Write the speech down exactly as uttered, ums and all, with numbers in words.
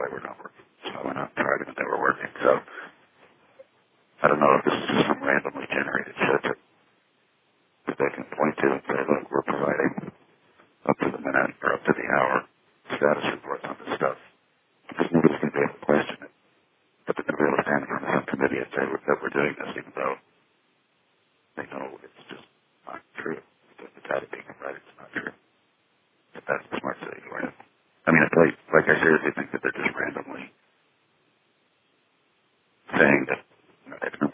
they were not working. So I went out and tried them, and they were working. So I don't know if this is just some randomly generated shit that, that they can point to and say, look, we're providing up to the minute or up to the hour status reports on this stuff. Because nobody's going to be able to question it. But they're going to be able to stand in front of some committee and say that we're doing this, even though they know it's just not true. The data being provided is not true. But that's the smart city for it. I mean, like, like I seriously think that they're just randomly